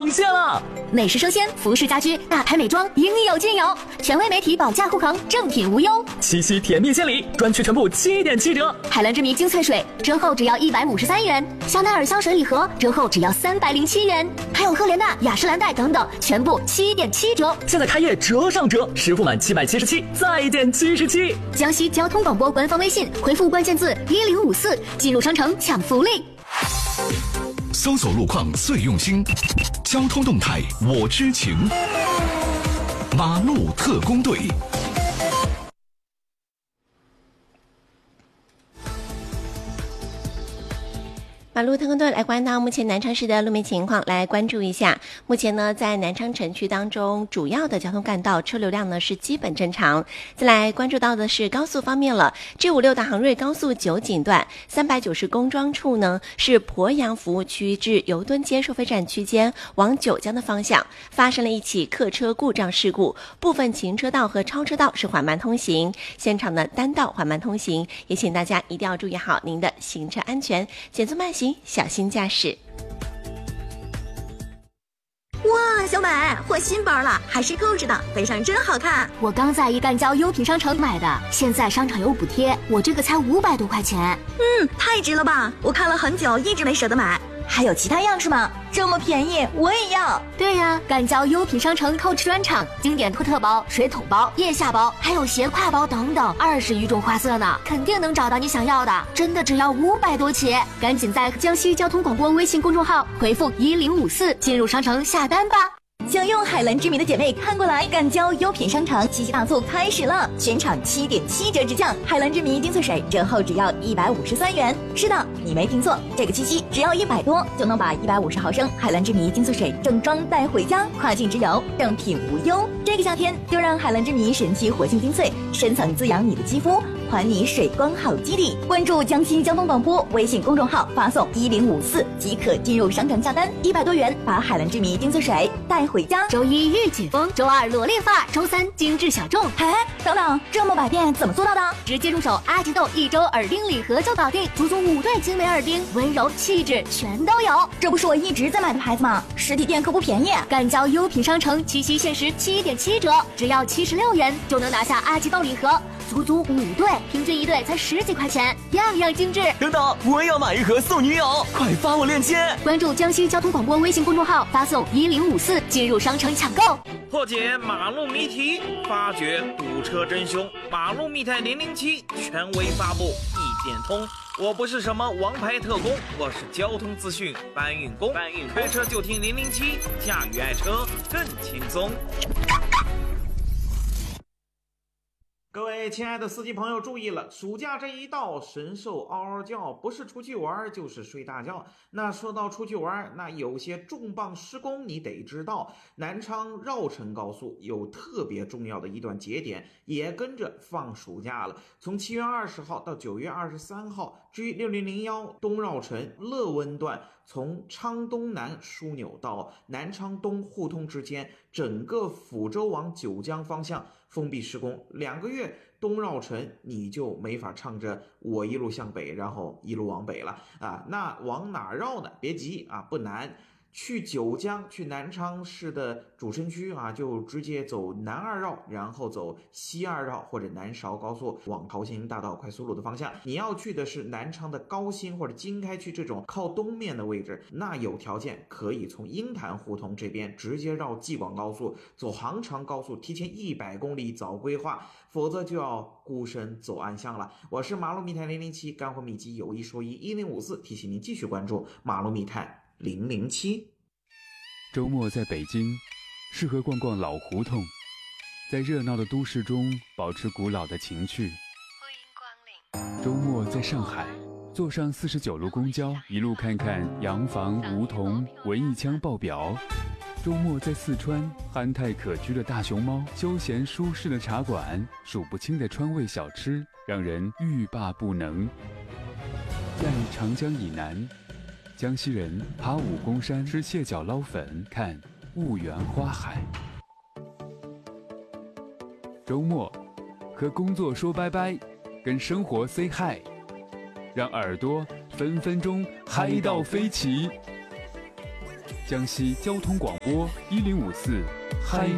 线了。 美食生鲜、服饰家居、大牌美妆应有尽有，权威媒体保价护航，正品无忧。 七夕甜蜜献礼，专区全部7.7折。 海蓝之谜精粹水折后只要153元，香奈儿香水礼盒折后只要307元，还有赫莲娜、雅诗兰黛等等，全部7.7折。 现在开业折上折，实付满777再减77。 江西交通广播官方微信回复关键字1054，进入商城抢福利。 搜索路况最用心，交通动态我知情。马路特工队。 马路特工队来关到目前南昌市的路面情况，来关注一下。目前呢，在南昌城区当中，主要的交通干道车流量呢是基本正常。再来关注到的是高速方面了，G56大杭瑞高速九井段390公庄处呢，是鄱阳服务区至油墩街收费站区间往九江的方向发生了一起客车故障事故，部分行车道和超车道是缓慢通行，现场的单道缓慢通行，也请大家一定要注意好您的行车安全，减速慢行，小心驾驶。 哇，小美，换新包了，还是购置的，背上真好看。 我刚在一干交优品商城买的，现在商场有补贴，我这个才500多块钱。 太值了吧！我看了很久，一直没舍得买。还有其他样式吗？这么便宜，我也要。 对呀，干交优品商城购置专场，经典托特包、水桶包、腋下包，还有斜挎包等等，20余种花色呢，肯定能找到你想要的。真的只要500多起，赶紧在江西交通广播微信公众号回复1054进入商城下单吧。 想用海蓝之谜的姐妹看过来，干交优品商城七夕大促开始了，全场7.7折直降，海蓝之谜精粹水折后只要153元。是的，你没听错，这个七夕只要100多就能把150毫升海蓝之谜精粹水正装带回家，跨境直邮，正品无忧。这个夏天就让海蓝之谜神奇活性精粹深层滋养你的肌肤，还你水光好基底。关注江西交通广播微信公众号，发送1054即可进入商城下单，100多元把海蓝之谜精粹水带回家。 周一御姐风，周二萝莉发，周三精致小众。 等等，这么百变怎么做到的？ 直接入手阿吉豆1周耳钉礼盒就搞定，足足5对精美耳钉，温柔气质全都有。 这不是我一直在买的牌子吗？实体店可不便宜。 干交优品商城七夕限时7.7折，只要76元就能拿下阿吉豆礼盒，足足5对，平均1对才10几块钱，样样精致。 等等，我也要买一盒送女友，快发我链接。 关注江西交通广播微信公众号，发送1054进入商城抢购。 破解马路谜题，发掘堵车真凶，马路密探007权威发布，一点通。我不是什么王牌特工，我是交通资讯搬运工。开车就听007，驾驭爱车更轻松。各位亲爱的司机朋友注意了，暑假这一到，神兽嗷嗷叫，不是出去玩就是睡大觉。那说到出去玩，那有些重磅施工你得知道，南昌绕城高速有特别重要的一段节点也跟着放暑假了，从7月20号到9月23号，G6001东绕城乐温段从昌东南枢纽到南昌东互通之间，整个抚州往九江方向封闭施工2个月，东绕城你就没法唱着我一路向北，然后一路往北了啊。那往哪绕呢？别急啊，不难。去九江，去南昌市的主城区啊，就直接走南2绕，然后走西2绕或者南韶高速往桃兴大道快速路的方向。你要去的是南昌的高新或者经开区这种靠东面的位置，那有条件可以从鹰潭胡同这边直接绕济广高速，走杭长高速，提前100公里早规划，否则就要孤身走暗巷了。我是马路密探007，干货秘籍有一说一1054，提醒您继续关注马路密探007。 周末在北京，适合逛逛老胡同，在热闹的都市中保持古老的情趣。欢迎光临。周末在上海，坐上49路公交，一路看看洋房、梧桐、文艺腔爆表。周末在四川，憨态可掬的大熊猫，休闲舒适的茶馆，数不清的川味小吃，让人欲罢不能。在长江以南，江西人爬武功山，吃蟹脚捞粉，看婺源花海。周末和工作说拜拜，跟生活 say hi， 让耳朵分分钟嗨到飞起。 江西交通广播1054，嗨